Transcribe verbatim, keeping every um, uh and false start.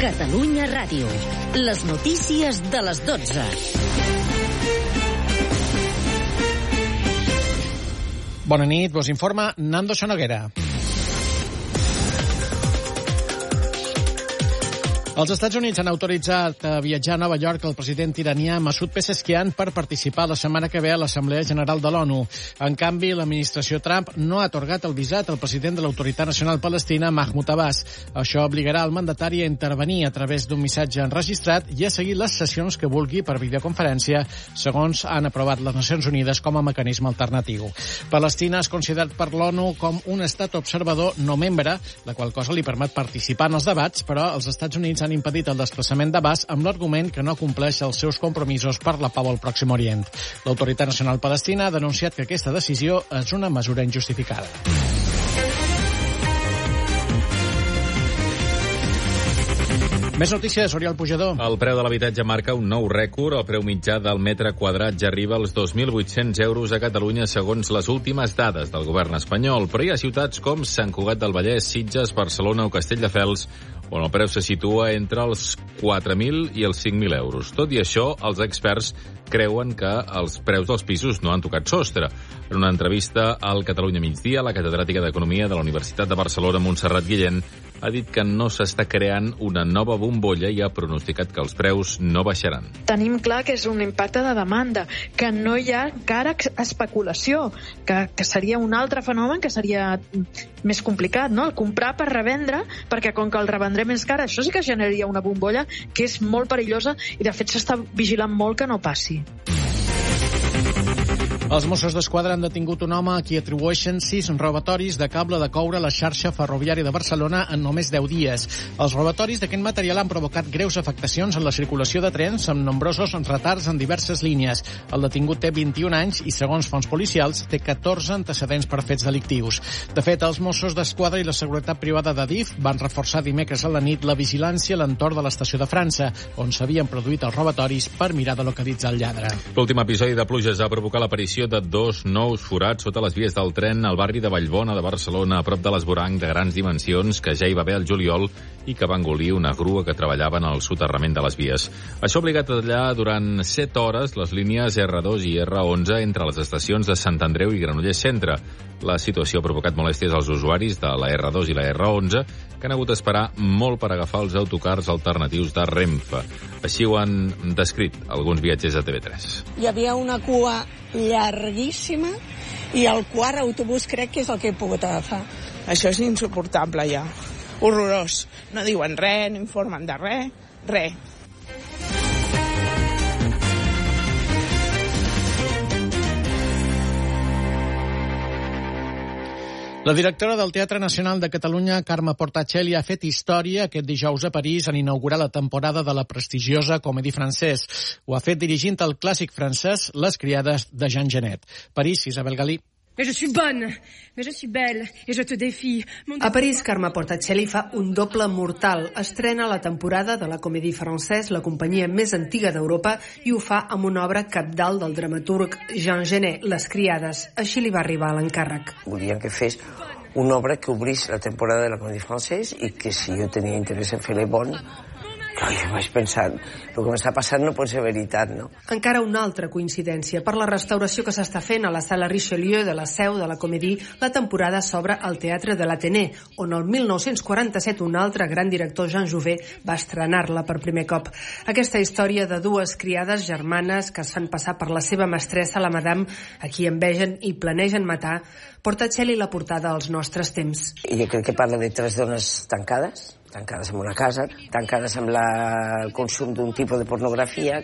Catalunya Ràdio. Les notícies de les dotze. Bona nit, vos informa Nando Sonoguera. Els Estats Units han autoritzat a viatjar a Nova York el president iranià Masoud Pezeshkian per participar la setmana que ve a l'Assemblea General de l'ONU. En canvi, l'administració Trump no ha atorgat el visat al president de l'Autoritat Nacional Palestina, Mahmoud Abbas. Això obligarà el mandatari a intervenir a través d'un missatge enregistrat i a seguir les sessions que vulgui per videoconferència, segons han aprovat les Nacions Unides com a mecanisme alternatiu. Palestina és considerat per l'ONU com un estat observador no membre, la qual cosa li permet participar en els debats, però els Estats Units han impedit el desplaçament d'Abbas amb l'argument que no compleix els seus compromisos per la pau al Pròxim Orient. L'Autoritat Nacional Palestina ha denunciat que aquesta decisió és una mesura injustificada. Més notícies, Oriol Pujador. El preu de l'habitatge marca un nou rècord. El preu mitjà del metre quadrat ja arriba als dos mil vuit-cents euros a Catalunya, segons les últimes dades del govern espanyol. Però hi ha ciutats com Sant Cugat del Vallès, Sitges, Barcelona o Castelldefels, on el preu se situa entre els quatre mil i els cinc mil euros. Tot i això, els experts creuen que els preus dels pisos no han tocat sostre. En una entrevista al Catalunya Migdia, la catedràtica d'Economia de la Universitat de Barcelona, Montserrat Guillén, ha dit que no s'està creant una nova bombolla i ha pronosticat que els preus no baixaran. Tenim clar que és un impacte de demanda, que no hi ha encara especulació, que, que seria un altre fenomen que seria més complicat, no? El comprar per revendre, perquè com que el revendrem més car, això sí que generaria una bombolla que és molt perillosa i de fet s'està vigilant molt que no passi. Els Mossos d'Esquadra han detingut un home a qui atribueixen sis robatoris de cable de coure a la xarxa ferroviària de Barcelona en només deu dies. Els robatoris d'aquest material han provocat greus afectacions en la circulació de trens amb nombrosos retards en diverses línies. El detingut té vint-i-un anys i, segons fonts policials, té catorze antecedents per fets delictius. De fet, els Mossos d'Esquadra i la seguretat privada d'Adif van reforçar dimecres a la nit la vigilància a l'entorn de l'estació de França, on s'havien produït els robatoris per mirar de localitzar el lladre. L'últim episodi de pluges ha provocat l'aparició de dos nous forats sota les vies del tren al barri de Vallbona de Barcelona, a prop de l'Esvoranc, de grans dimensions, que ja hi va haver al juliol i que va engolir una grua que treballava en el soterrament de les vies. Això ha obligat a tallar durant set hores les línies erre dos i erre onze entre les estacions de Sant Andreu i Granollers Centre. La situació ha provocat molèsties als usuaris de la erre dos i la erre onze, que han hagut d'esperar molt per agafar els autocars alternatius de Renfe. Així ho han descrit alguns viatgers a T V tres. Hi havia una cua llarguíssima i el quart autobús crec que és el que he pogut agafar. Això és insuportable ja. Horrorós. No diuen res, no informen de res, res. La directora del Teatre Nacional de Catalunya, Carme Portacelli, ha fet història aquest dijous a París en inaugurar la temporada de la prestigiosa Comédie Française. Ho ha fet dirigint el clàssic francès Les criades de Jean Genet. París, Isabel Galí. Mais je suis bonne, mais je suis belle, et je te défie. Mon... A París, Carme Portacelli fa un doble mortal. Estrena la temporada de la Comédie Française, la companyia més antiga d'Europa, i ho fa amb una obra cabdal del dramaturg Jean Genet, Les criades. Així li va arribar l'encàrrec. Volien que fes una obra que obrís la temporada de la Comédie Française i que si jo tenia interès en fer-la bona, clar, jo vaig pensar, el que m'està passant no pot ser veritat, no? Encara una altra coincidència. Per la restauració que s'està fent a la sala Richelieu de la seu de la Comédie, la temporada s'obre al Teatre de l'Athénée, on el mil nou-cents quaranta-set un altre gran director, Jean Jouvet, va estrenar-la per primer cop. Aquesta història de dues criades germanes que es fan passar per la seva mestressa, la madame, a qui envegen i planegen matar, Portacelli la portada als nostres temps. I jo crec que parla de tres dones tancades, tancades en una casa, tancades amb la, el consum d'un tipus de pornografia